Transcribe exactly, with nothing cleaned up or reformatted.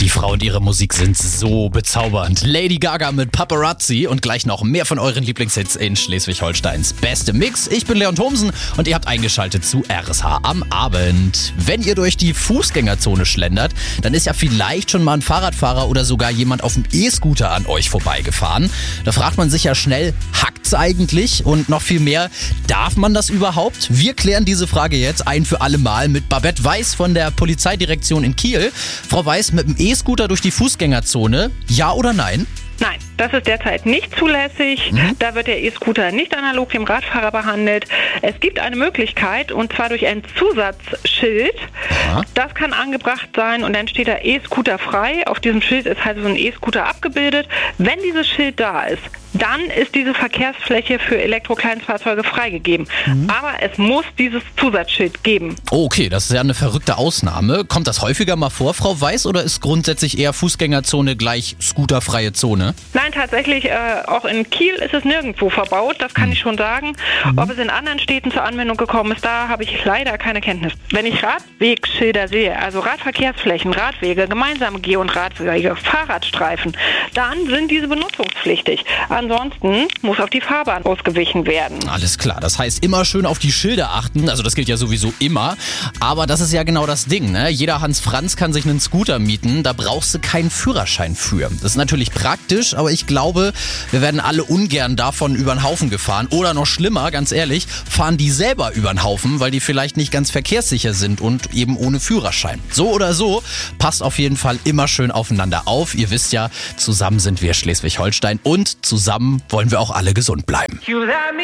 Die Frau und ihre Musik sind so bezaubernd. Lady Gaga mit Paparazzi und gleich noch mehr von euren Lieblingshits in Schleswig-Holsteins beste Mix. Ich bin Leon Thomsen und ihr habt eingeschaltet zu R S H am Abend. Wenn ihr durch die Fußgängerzone schlendert, dann ist ja vielleicht schon mal ein Fahrradfahrer oder sogar jemand auf dem E-Scooter an euch vorbeigefahren. Da fragt man sich ja schnell, hackt's eigentlich? Und noch viel mehr, darf man das überhaupt? Wir klären diese Frage jetzt ein für alle Mal mit Babette Weiß von der Polizeidirektion in Kiel. Frau Weiß, mit dem E-Scooter durch die Fußgängerzone, ja oder nein? Nein, das ist derzeit nicht zulässig. Mhm. Da wird der E-Scooter nicht analog dem Radfahrer behandelt. Es gibt eine Möglichkeit, und zwar durch ein Zusatzschild. Aha. Das kann angebracht sein und dann steht da E-Scooter frei. Auf diesem Schild ist halt so ein E-Scooter abgebildet. Wenn dieses Schild da ist, dann ist diese Verkehrsfläche für Elektrokleinstfahrzeuge freigegeben. Mhm. Aber es muss dieses Zusatzschild geben. Oh, okay, das ist ja eine verrückte Ausnahme. Kommt das häufiger mal vor, Frau Weiß, oder ist grundsätzlich eher Fußgängerzone gleich scooterfreie Zone? Nein, tatsächlich, äh, auch in Kiel ist es nirgendwo verbaut, das kann mhm. ich schon sagen. Mhm. Ob es in anderen Städten zur Anwendung gekommen ist, da habe ich leider keine Kenntnis. Wenn ich Radwegschilder sehe, also Radverkehrsflächen, Radwege, gemeinsame Geh- und Radwege, Fahrradstreifen, dann sind diese benutzungspflichtig. Ansonsten muss auf die Fahrbahn ausgewichen werden. Alles klar, das heißt immer schön auf die Schilder achten, also das gilt ja sowieso immer, aber das ist ja genau das Ding, ne? Jeder Hans Franz kann sich einen Scooter mieten, da brauchst du keinen Führerschein für. Das ist natürlich praktisch, aber ich glaube, wir werden alle ungern davon über den Haufen gefahren oder noch schlimmer, ganz ehrlich, fahren die selber über den Haufen, weil die vielleicht nicht ganz verkehrssicher sind und eben ohne Führerschein. So oder so, passt auf jeden Fall immer schön aufeinander auf. Ihr wisst ja, zusammen sind wir Schleswig-Holstein und zusammen wollen wir auch alle gesund bleiben.